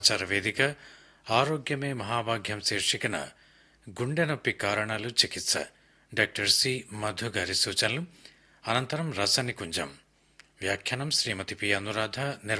వేదిక ఆరోగ్యమే మహాభాగ్యం శీర్షికన గుండె నొప్పి కారణాలు చికిత్స డాక్టర్ సి మధు గారి సూచనలు అనంతరం రసనికుంజం వ్యాఖ్యానం శ్రీమతి పి అనురాధ